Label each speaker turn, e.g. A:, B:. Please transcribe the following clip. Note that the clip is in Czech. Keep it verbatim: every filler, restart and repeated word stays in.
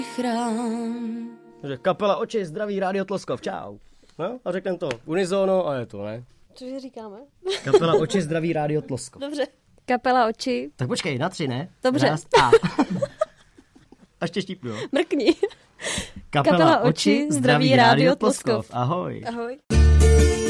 A: chrám.
B: Takže kapela Oči, zdraví, Rádio Tloskov, čau. No, a řekneme to unizono a je to, ne?
C: Cože říkáme?
B: Kapela Oči, zdraví, Rádio Tloskov.
C: Dobře. Kapela Oči.
B: Tak počkej, na tři, ne?
C: Dobře.
B: Raz, a. A ještě štípnu, jo?
C: Mrkni.
B: Kapela, Kapela Oči, zdraví, Rádio Tloskov. Ahoj.
C: Ahoj.